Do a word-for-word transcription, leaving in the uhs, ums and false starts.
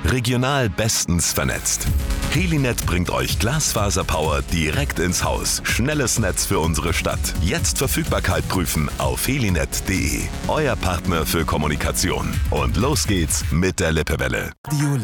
Regional bestens vernetzt. Helinet bringt euch Glasfaserpower direkt ins Haus. Schnelles Netz für unsere Stadt. Jetzt Verfügbarkeit prüfen auf helinet punkt de. Euer Partner für Kommunikation. Und los geht's mit der Lippewelle. Radio